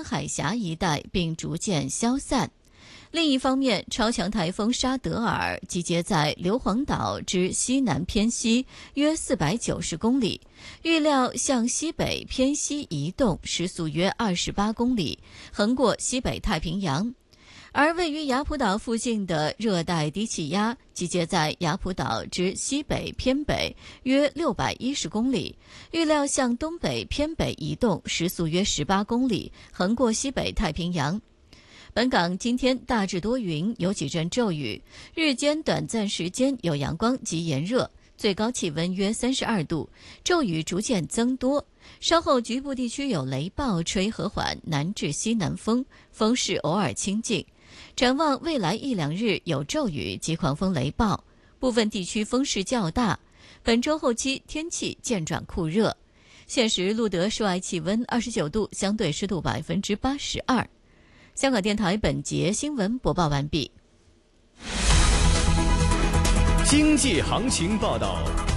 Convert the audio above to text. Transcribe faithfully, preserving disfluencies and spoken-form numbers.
海峡一带，并逐渐消散。另一方面，超强台风沙德尔集结在硫磺岛之西南偏西约四百九十公里，预料向西北偏西移动，时速约二十八公里，横过西北太平洋。而位于雅普岛附近的热带低气压集结在雅普岛之西北偏北约六百一十公里，预料向东北偏北移动，时速约十八公里，横过西北太平洋。本港今天大致多云，有几阵骤雨，日间短暂时间有阳光及炎热，最高气温约三十二度，骤雨逐渐增多，稍后局部地区有雷暴，吹和缓南至西南风，风势偶尔清劲。展望未来一两日有骤雨及狂风雷暴，部分地区风势较大。本周后期天气渐转酷热。现时录得室外气温二十九度，相对湿度百分之八十二。香港电台本节新闻播报完毕。 经济行情报道。